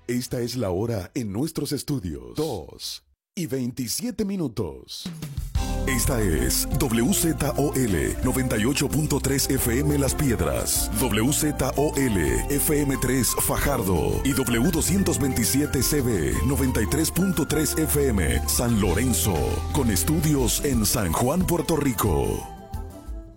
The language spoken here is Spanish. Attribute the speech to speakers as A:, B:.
A: Esta es la hora en nuestros estudios. 2:27. Esta es WZOL 98.3 FM Las Piedras, WZOL FM3 Fajardo y W227CB 93.3 FM San Lorenzo, con estudios en San Juan, Puerto Rico.